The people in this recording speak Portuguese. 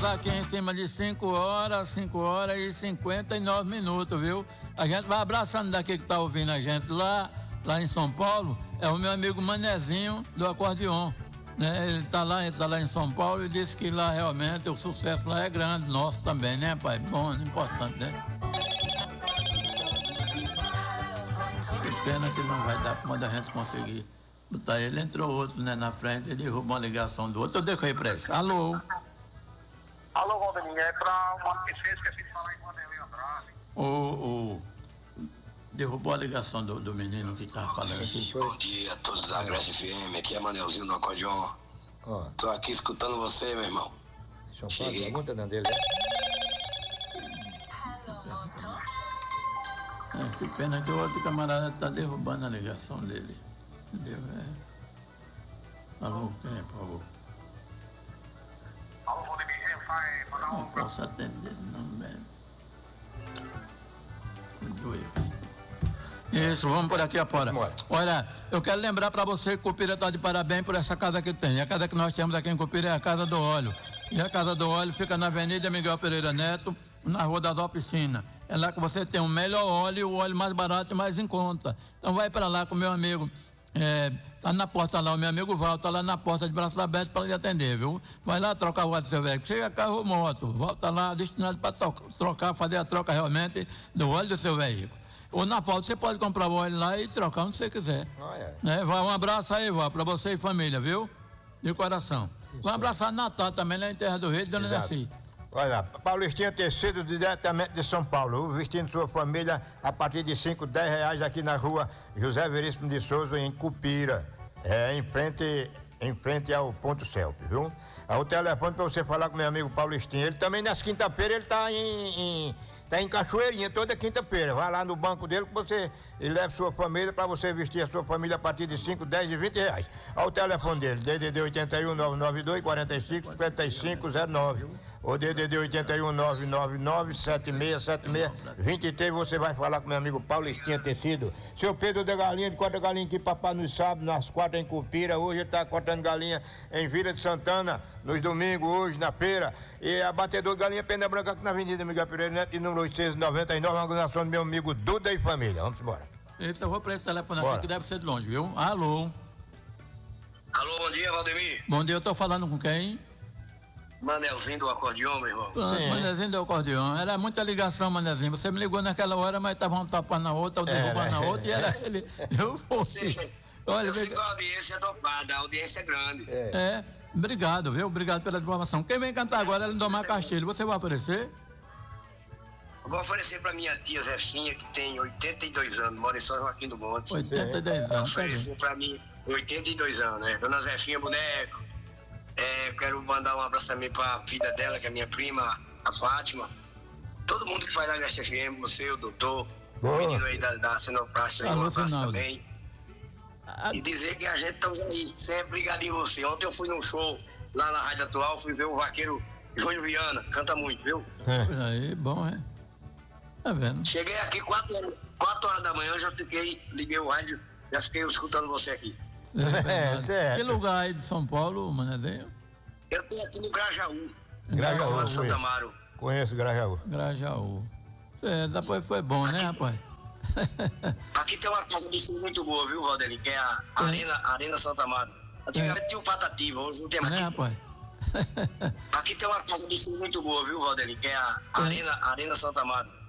aqui em cima de 5 horas e 59 minutos, viu? A gente vai abraçando daqui que tá ouvindo a gente lá em São Paulo, é o meu amigo Manezinho do acordeon, né? Ele tá lá em São Paulo e disse que lá realmente o sucesso lá é grande, nosso também, né, pai? Bom, importante, né? Que pena que não vai dar quando a gente conseguir botar ele. Entrou outro, né, na frente, ele derrubou uma ligação do outro. Eu deixei pra ele. Alô? Alô, Valdemir, é pra uma pessoa, esqueci de falar em Vanderlei Andrade. Derrubou a ligação do menino que tava falando aqui. Bom dia a todos da Agreste FM, aqui é Manelzinho no acordeon. Tô aqui escutando você, meu irmão. Deixa eu falar a pergunta dele. Que pena que o outro camarada tá derrubando a ligação dele. Entendeu? Alô, quem é, por favor? Alô, Valdemir, vai mandar Não posso atender, não, velho. Isso, vamos por aqui afora. Olha, eu quero lembrar para você que Cupira tá de parabéns por essa casa que tem. A casa que nós temos aqui em Cupira é a Casa do Óleo. E a Casa do Óleo fica na Avenida Miguel Pereira Neto, na Rua das Oficinas. É lá que você tem o melhor óleo, o óleo mais barato e mais em conta. Então vai para lá com o meu amigo, tá na porta lá, o meu amigo Val, tá lá na porta de braços abertos para lhe atender, viu? Vai lá trocar o óleo do seu veículo. Chega carro ou moto, volta lá destinado para trocar, fazer a troca realmente do óleo do seu veículo. Ou na volta você pode comprar o óleo lá e trocar onde você quiser. Né? Vai, um abraço aí, Val, para você e família, viu? De coração. Um abraço a Natal também, lá em Terra do Rei, Dona Nessi. Olha, Paulistinha Tecido, diretamente de São Paulo, vestindo sua família a partir de R$5, R$10 aqui na rua José Veríssimo de Souza, em Cupira, em frente ao Ponto Celp, viu? O telefone para você falar com meu amigo Paulistinha. Ele também nessa quinta-feira ele tá em Cachoeirinha, toda quinta-feira. Vai lá no banco dele que você leva sua família para você vestir a sua família a partir de R$5, R$10 e R$20. Olha o telefone dele, DDD 81 992 45 5509. O DDD 81 999 7676 23. Você vai falar com meu amigo Paulistinha Tecido. Seu Pedro da Galinha, de corta galinha que papai nos sábados, nas quartas em Cupira. Hoje ele está cortando galinha em Vila de Santana, nos domingos, hoje na feira. E a batedor de galinha Pena Branca aqui na Avenida Miguel Pereira Neto, número 899, uma organização do meu amigo Duda e família. Vamos embora. Eu vou para esse telefone aqui que deve ser de longe, viu? Alô? Alô, bom dia, Valdemir. Bom dia, eu tô falando com quem? Manelzinho do acordeon, meu irmão. Manezinho do acordeon. Era muita ligação, Manezinho. Você me ligou naquela hora, mas estava um tapando na outra, ou derrubando na outra, e era ele. Olha, a audiência é dobrada, a audiência é grande. Obrigado, viu? Obrigado pela informação. Quem vem cantar agora é Lindomar Castilho. Você vai oferecer? Eu vou oferecer pra minha tia Zefinha, que tem 82 anos, mora em São Joaquim do Monte. 82 anos. Vou oferecer pra mim 82 anos, né? Dona Zefinha Boneco. Eu quero mandar um abraço também pra filha dela, que é minha prima, a Fátima. Todo mundo que faz na Agreste FM, você, o doutor, o menino aí da Cenoplastia, um abraço também. E dizer que a gente tá aí, sempre ligado em você. Ontem eu fui num show lá na Rádio Atual, fui ver o vaqueiro Júnior Viana, canta muito, viu? Aí, bom, Tá vendo? Cheguei aqui 4 horas da manhã, já liguei o rádio, já fiquei escutando você aqui. Que lugar aí de São Paulo, Manezinho? Eu tô aqui no Grajaú. Grajaú, Santa Amaro. Conheço Grajaú. Depois foi bom, né, rapaz? Aqui tem uma casa de show muito boa, viu, Valdemir? Que é a Arena Santa Amaro. Antigamente tinha o Patativa, hoje não tem mais. Rapaz? Aqui tem uma casa de show muito boa, viu, Valdemir? Que é a Arena Santa Amaro.